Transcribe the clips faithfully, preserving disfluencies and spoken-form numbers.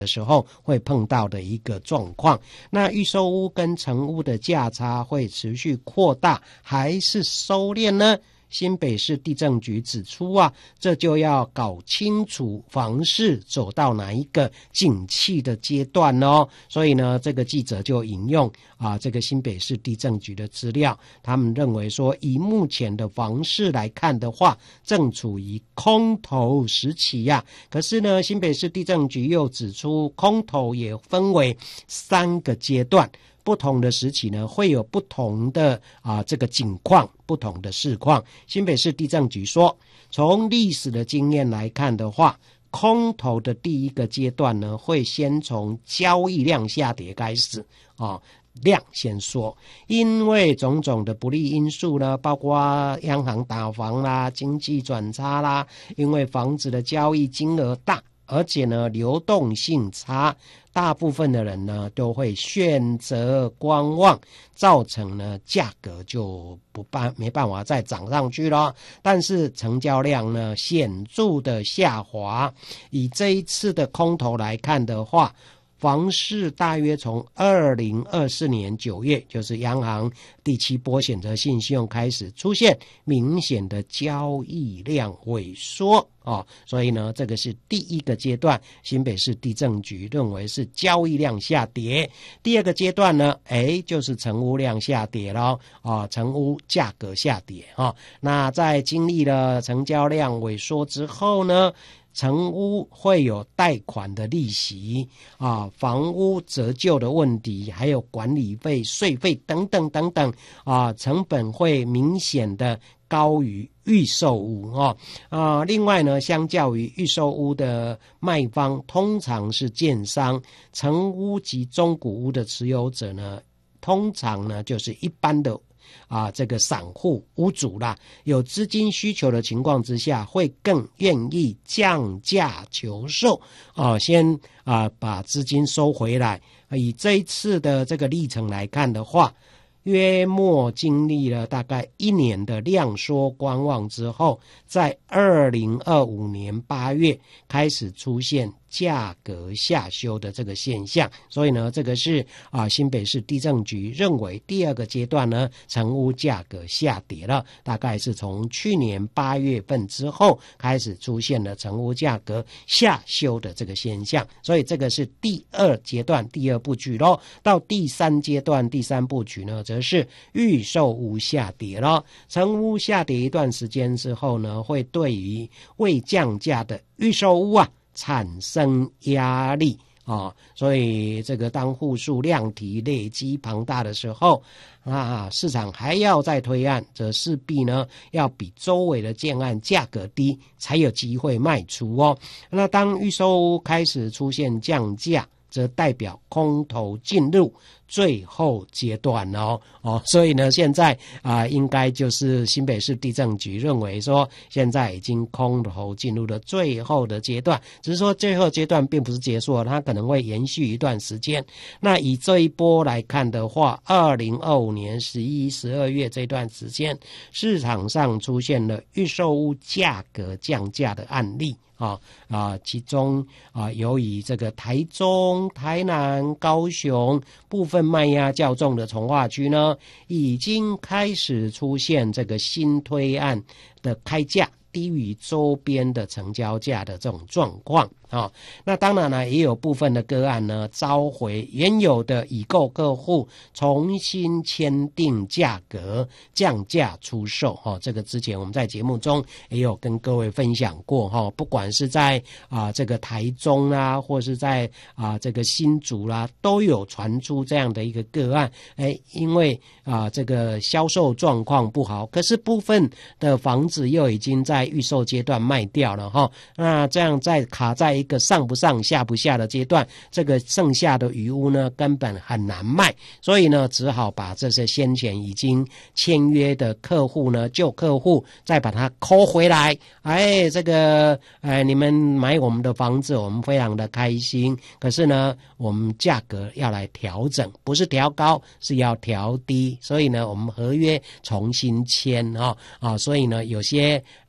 的时候会碰到的一个状况。那预售屋跟成屋的价差会持续扩大还是收敛呢？新北市地政局指出啊，这就要搞清楚房市走到哪一个景气的阶段哦。所以呢，这个记者就引用啊这个新北市地政局的资料，他们认为说，以目前的房市来看的话，正处于空头时期呀、啊。可是呢，新北市地政局又指出，空头也分为三个阶段。不同的时期呢，会有不同的啊这个景况，不同的市况。新北市地政局说，从历史的经验来看的话，空头的第一个阶段呢，会先从交易量下跌开始啊。量先说，因为种种的不利因素呢，包括央行打房啦、经济转差啦，因为房子的交易金额大，而且呢流动性差，大部分的人呢都会选择观望，造成呢价格就不办没办法再涨上去了。但是成交量呢显著的下滑，以这一次的空头来看的话，房市大约从二零二四年九月，就是央行第七波选择性信用开始出现明显的交易量萎缩哦，所以呢，这个是第一个阶段，新北市地政局认为是交易量下跌。第二个阶段呢，哎，就是成屋量下跌咯啊，成屋价格下跌啊。那在经历了成交量萎缩之后呢，成屋会有贷款的利息啊，房屋折旧的问题，还有管理费、税费等等等等啊，成本会明显的高于预售屋啊啊。另外呢，相较于预售屋的卖方，通常是建商，成屋及中古屋的持有者呢，通常呢就是一般的。啊，这个散户屋主啦，有资金需求的情况之下，会更愿意降价求售啊，先啊把资金收回来。以这一次的这个历程来看的话，约莫经历了大概一年的量缩观望之后，在二零二五年八月开始出现价格下修的这个现象。所以呢，这个是啊新北市地政局认为第二个阶段呢，成屋价格下跌了，大概是从去年八月份之后开始出现了成屋价格下修的这个现象。所以这个是第二阶段第二布局咯。到第三阶段第三布局呢，则是预售屋下跌了。成屋下跌一段时间之后呢，会对于未降价的预售屋啊产生压力啊，所以这个当户数量体累积庞大的时候啊，市场还要再推案，则势必呢要比周围的建案价格低，才有机会卖出哦。那当预售屋开始出现降价，则代表空头进入最后阶段哦哦，所以呢，现在啊、呃，应该就是新北市地政局认为说，现在已经空头进入了最后的阶段，只是说最后阶段并不是结束了，它可能会延续一段时间。那以这一波来看的话，二零二五年十一、十二月这段时间，市场上出现了预售屋价格降价的案例。啊啊，其中啊，由于这个台中、台南、高雄部分卖压较重的从化区呢，已经开始出现这个新推案的开价低于周边的成交价的这种状况啊、哦。那当然呢，也有部分的个案呢，召回原有的已购客户，重新签订价格，降价出售哈、哦。这个之前我们在节目中也有跟各位分享过哈、哦。不管是在啊这个台中啦，或是在啊这个新竹啦，都有传出这样的一个个案。哎，因为啊这个销售状况不好，可是部分的房子又已经在预售阶段卖掉了哈。那这样在卡在一个上不上下不下的阶段，这个剩下的余屋呢根本很难卖，所以呢只好把这些先前已经签约的客户呢旧客户再把它抠回来。哎，这个哎你们买我们的房子我们非常的开心，可是呢我们价格要来调整，不是调高是要调低，所以呢我们合约重新签啊啊，所以呢有些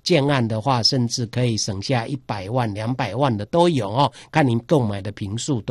建案的话，甚至可以省下一百万、两百万的都有哦，看您购买的坪数